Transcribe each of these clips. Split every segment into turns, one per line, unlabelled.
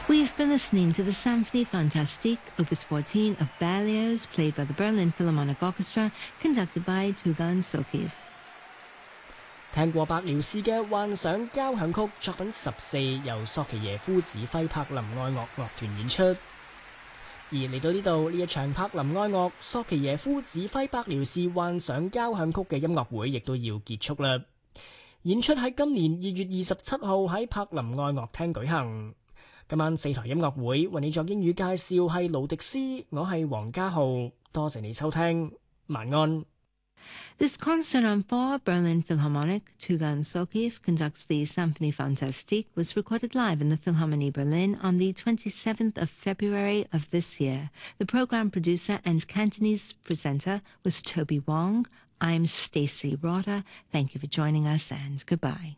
We've been listening to the Symphonie Fantastique, Opus 14 of Berlioz, played by the Berlin Philharmonic Orchestra, conducted by Tugan Sokiv.
聽過白遼士嘅幻想交響曲作品14，由索奇耶夫指揮柏林愛樂樂團演出。而嚟到呢度，呢一場柏林愛樂索奇耶夫指揮白遼士幻想交響曲嘅音樂會亦都要結束啦。演出喺今年2月27號喺柏林愛樂廳舉行。今晚4台音樂會為你作英語介紹係勞迪斯，我係黃家浩，多謝你收聽，晚安。
This concert on 4 Berlin Philharmonic, Tugan Sokiv conducts the Symphonie Fantastique, was recorded live in the Philharmonie Berlin on the 27th of February of this year. The program producer and Cantonese presenter was Toby Wong. I'm Stacey Rotter. Thank you for joining us and goodbye.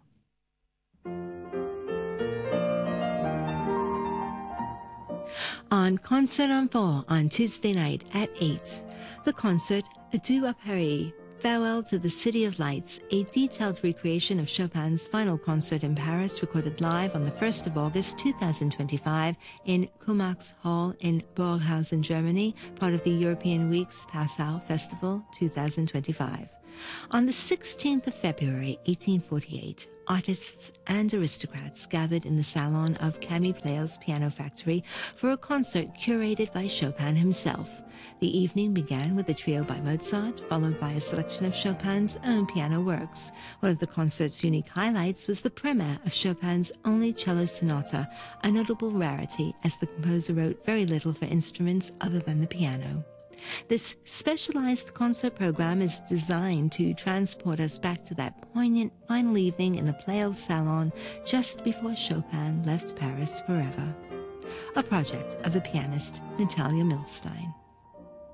On Concert on 4 on Tuesday night at 8, the concert Adieu à Paris, Farewell to the City of Lights, a detailed recreation of Chopin's final concert in Paris, recorded live on the 1st of August 2025 in Kumax Hall in Burghausen, Germany, part of the European Weeks Passau Festival 2025. On the 16th of February 1848, artists and aristocrats gathered in the salon of Camille Pleyel's Piano Factory for a concert curated by Chopin himself. The evening began with a trio by Mozart, followed by a selection of Chopin's own piano works. One of the concert's unique highlights was the premiere of Chopin's only cello sonata, a notable rarity as the composer wrote very little for instruments other than the piano. This specialized concert program is designed to transport us back to that poignant final evening in the Pleyel salon just before Chopin left Paris forever. A project of the pianist Natalia Milstein.